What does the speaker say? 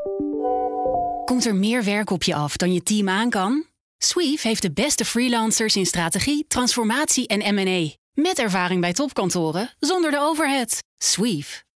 Komt er meer werk op je af dan je team aan kan? Sweeve heeft de beste freelancers in strategie, transformatie en M&A. Met ervaring bij topkantoren, zonder de overhead. Sweeve.